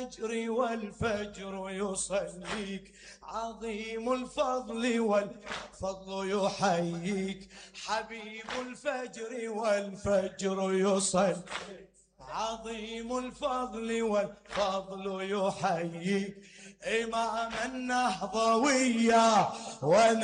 والفجر يصليك، عظيم الفضل والفضل يحييك، حبيب الفجر والفجر يصليك، عظيم الفضل والفضل يحييك، إمام النهضوية